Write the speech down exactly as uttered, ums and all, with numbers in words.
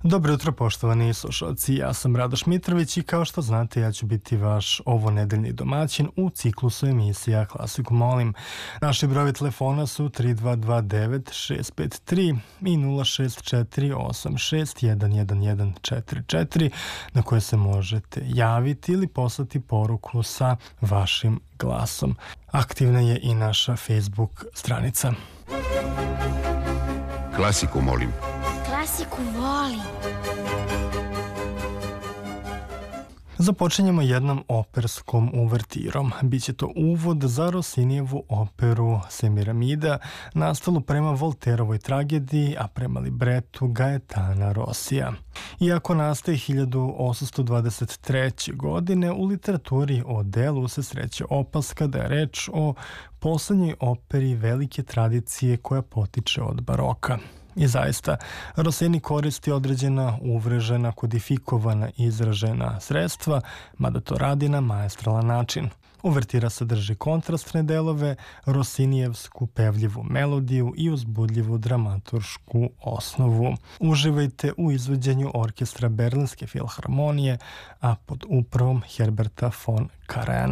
Dobro jutro, poštovani slušalci, ja sam Radoš Mitrović i kao što znate ja ću biti vaš ovonedeljni domaćin u ciklusu emisija Klasiku molim. Naši brojevi telefona su tri dva dva devet šest pet tri i nula šest četiri osam šest jedan jedan jedan četiri četiri na koje se možete javiti ili poslati poruku sa vašim glasom. Aktivna je i naša Facebook stranica. Klasiku molim. Klasiku volim. Započinjemo jednom operskom uvertirom. Biće to uvod za Rossinijevu operu Semiramida, nastalu prema Volterovoj tragediji, a prema libretu Gaetana Rossija. Iako nastaje hiljadu osamsto dvadeset treće. godine, u literaturi o delu se sreće opaska da je reč o poslednjoj operi velike tradicije koja potiče od baroka. I zaista, Rossini koristi određena, uvrežena, kodifikovana i izražena sredstva, mada to radi na maestralan način. Uvertira sadrži kontrastne delove, Rossinijevsku pevljivu melodiju i uzbudljivu dramaturšku osnovu. Uživajte u izvođenju orkestra Berlinske filharmonije, a pod upravom Herberta von Karajan.